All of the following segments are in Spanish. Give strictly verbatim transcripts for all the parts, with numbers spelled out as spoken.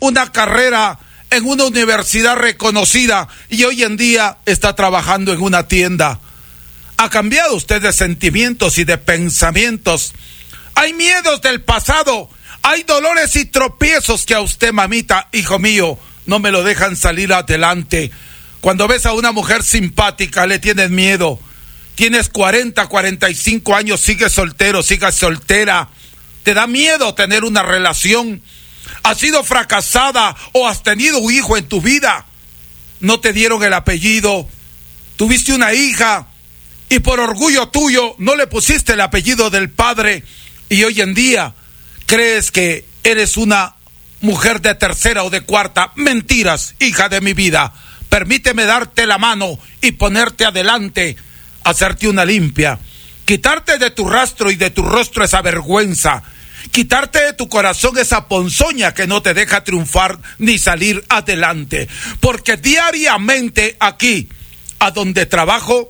una carrera en una universidad reconocida y hoy en día está trabajando en una tienda. Ha cambiado usted de sentimientos y de pensamientos. Hay miedos del pasado, hay dolores y tropiezos que a usted, mamita, hijo mío, no me lo dejan salir adelante. Cuando ves a una mujer simpática, le tienes miedo. Tienes cuarenta, cuarenta y cinco años, sigues soltero, sigues soltera. Te da miedo tener una relación. Has sido fracasada o has tenido un hijo en tu vida. No te dieron el apellido. Tuviste una hija y por orgullo tuyo no le pusiste el apellido del padre. Y hoy en día crees que eres una mujer de tercera o de cuarta. Mentiras, hija de mi vida. Permíteme darte la mano y ponerte adelante, hacerte una limpia, quitarte de tu rastro y de tu rostro esa vergüenza, quitarte de tu corazón esa ponzoña que no te deja triunfar ni salir adelante. Porque diariamente aquí, a donde trabajo,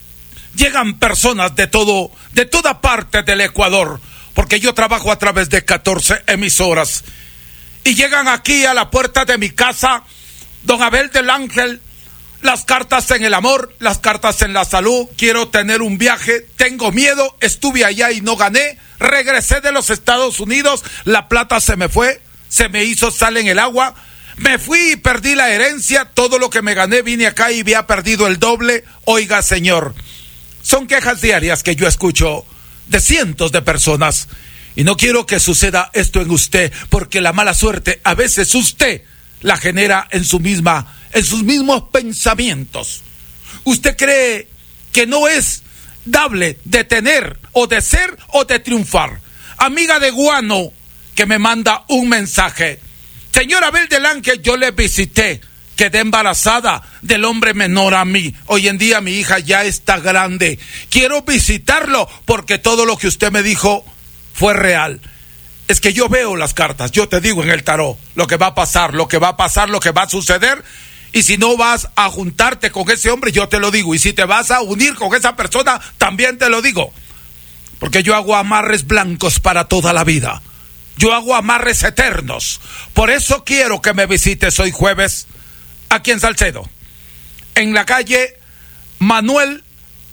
llegan personas de todo, de toda parte del Ecuador, porque yo trabajo a través de catorce emisoras, y llegan aquí a la puerta de mi casa. Don Abel del Ángel, las cartas en el amor, las cartas en la salud, quiero tener un viaje, tengo miedo, estuve allá y no gané, regresé de los Estados Unidos, la plata se me fue, se me hizo sal en el agua, me fui y perdí la herencia, todo lo que me gané vine acá y había perdido el doble. Oiga, señor, son quejas diarias que yo escucho de cientos de personas y no quiero que suceda esto en usted, porque la mala suerte a veces usted la genera en su misma, en sus mismos pensamientos. Usted cree que no es dable de tener o de ser o de triunfar. Amiga de Guano que me manda un mensaje: señor Abel del Ángel, yo le visité, quedé embarazada del hombre menor a mí. Hoy en día mi hija ya está grande. Quiero visitarlo porque todo lo que usted me dijo fue real. Es que yo veo las cartas, yo te digo en el tarot lo que va a pasar, lo que va a pasar, lo que va a suceder. Y si no vas a juntarte con ese hombre, yo te lo digo. Y si te vas a unir con esa persona, también te lo digo. Porque yo hago amarres blancos para toda la vida. Yo hago amarres eternos. Por eso quiero que me visites hoy jueves aquí en Salcedo, en la calle Manuel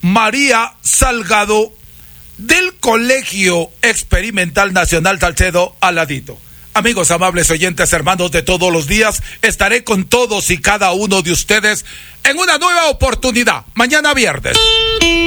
María Salgado del Colegio Experimental Nacional Salcedo, al ladito. Amigos, amables oyentes, hermanos de todos los días, estaré con todos y cada uno de ustedes en una nueva oportunidad, mañana viernes.